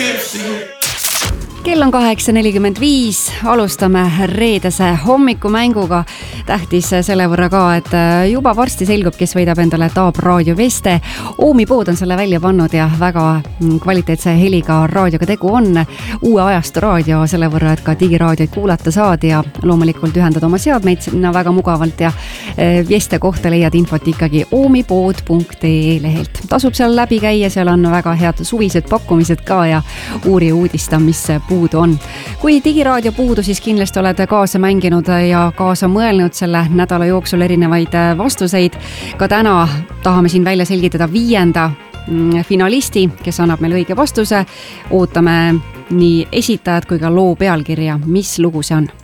Kell on 8:45, alustame reedese hommikumänguga. Tähtis selle võrra ka, et juba varsti selgub, kes võidab endale Taab Raadio Veste. Oomi pood on selle välja pannud ja väga kvaliteetse heliga raadioga tegu on. Uue ajastu raadio selle võrra, et ka digiraadioid kuulata saad ja loomulikult ühendad oma seadmeid sinna väga mugavalt ja Veste kohta leiad infot ikkagi oomipood.ee lehelt. Tasub seal läbi käia, seal on väga head suvised pakkumised ka ja uuri uudista, mis puudu on. Kui digiraadio puudu, siis kindlasti oled kaasa mänginud ja kaasa mõelnud selle nädala jooksul erinevaid vastuseid. Ka täna tahame siin välja selgitada 5. finalisti, kes annab meil õige vastuse. Ootame nii esitajad kui ka loo pealkirja. Mis lugu see on?